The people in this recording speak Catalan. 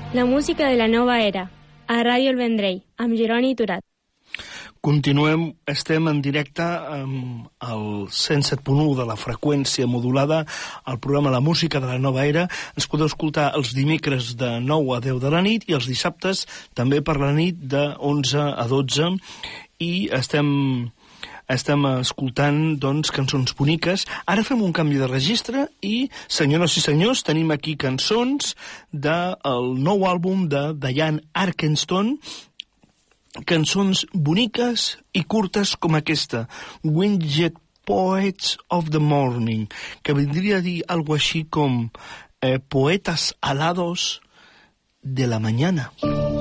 La música de la nova era, a Ràdio El Vendrell, amb Jeroni Turat. Continuem, estem en directe amb el 107.1 de la freqüència modulada, el programa La Música de la Nova Era. Ens podeu escoltar els dimecres de 9 a 10 de la nit i els dissabtes també per la nit de 11 a 12 i estem escoltant, doncs, cançons boniques. Ara fem un canvi de registre i, senyores i senyors, tenim aquí cançons del nou àlbum de Diane Arkenstone, cançons boniques i curtes com aquesta, Winged Poets of the Morning, que vindria a dir algo així com poetas alados de la mañana.